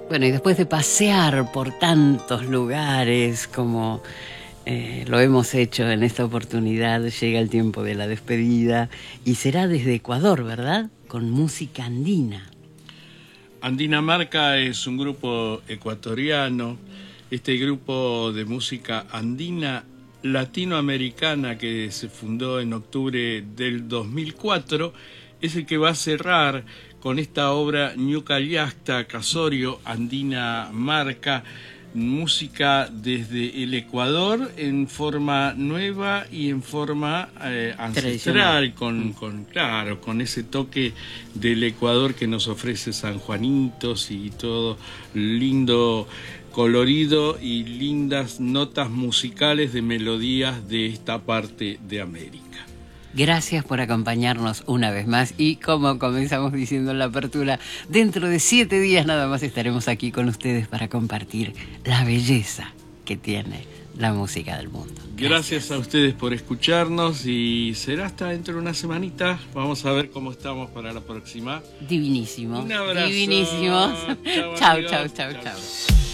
Bueno, y después de pasear por tantos lugares como lo hemos hecho en esta oportunidad, llega el tiempo de la despedida y será desde Ecuador, ¿verdad? Con música andina. Andina Marca es un grupo ecuatoriano. Este grupo de música andina latinoamericana que se fundó en octubre del 2004 es el que va a cerrar con esta obra Ñucallasta Casorio Andina Marca, música desde el Ecuador en forma nueva y en forma ancestral, con ese toque del Ecuador que nos ofrece San Juanitos y todo lindo, colorido y lindas notas musicales de melodías de esta parte de América. Gracias por acompañarnos una vez más y como comenzamos diciendo en la apertura, dentro de 7 días nada más estaremos aquí con ustedes para compartir la belleza que tiene la música del mundo. Gracias a ustedes por escucharnos y será hasta dentro de una semanita. Vamos a ver cómo estamos para la próxima. Divinísimo. Un abrazo. Divinísimo. Chao, chau.